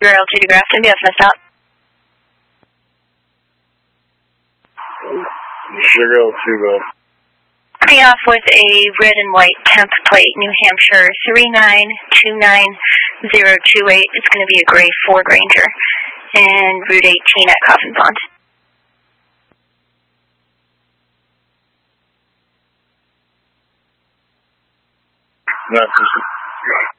Your L2 to Grafton, yes, missed out. Sugar L2, go. Coming off with a red and white temp plate, New Hampshire 3929028. It's going to be a gray 4 Granger. And Route 18 at Coffin Pond. Not